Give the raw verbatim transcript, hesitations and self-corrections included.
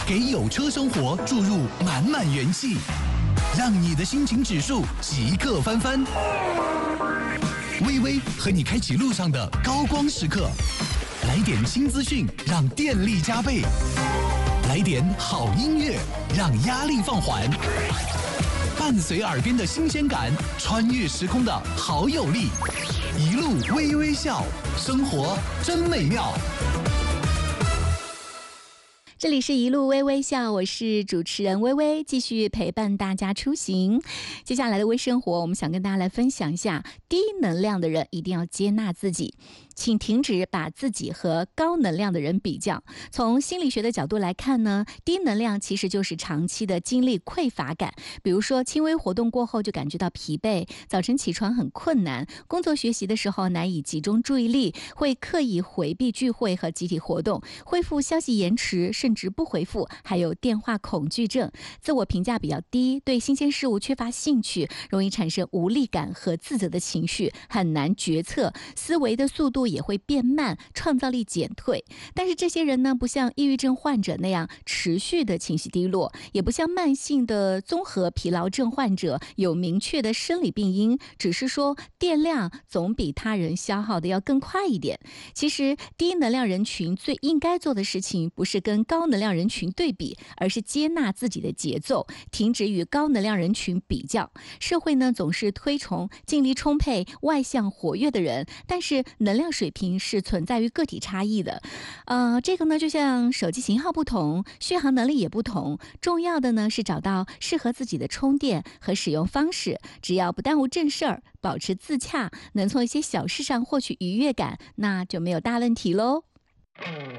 给有车生活注入满满元气，让你的心情指数即刻翻番。微微和你开启路上的高光时刻，来点新资讯，让电力加倍；来点好音乐，让压力放缓。伴随耳边的新鲜感，穿越时空的好有力，一路微微笑，生活真美妙。 这里是一路微微笑，我是主持人微微，继续陪伴大家出行。接下来的微生活，我们想跟大家来分享一下，低能量的人一定要接纳自己，请停止把自己和高能量的人比较。从心理学的角度来看呢，低能量其实就是长期的精力匮乏感，比如说轻微活动过后就感觉到疲惫，早晨起床很困难，工作学习的时候难以集中注意力，会刻意回避聚会和集体活动，恢复消息延迟，甚至不回复，还有电话恐惧症，自我评价比较低，对新鲜事物缺乏兴趣，容易产生无力感和自责的情绪，很难决策，思维的速度也会变慢，创造力减退。但是这些人呢，不像抑郁症患者那样持续的情绪低落，也不像慢性的综合疲劳症患者有明确的生理病因，只是说电量总比他人消耗的要更快一点。其实低能量人群最应该做的事情，不是跟高能量人群对比，而是接纳自己的节奏，停止与高能量人群比较。社会呢，总是推崇精力充沛、外向活跃的人，但是能量水平是存在于个体差异的。呃，这个呢，就像手机型号不同，续航能力也不同。重要的呢，是找到适合自己的充电和使用方式。只要不耽误正事儿，保持自洽，能从一些小事上获取愉悦感，那就没有大问题喽。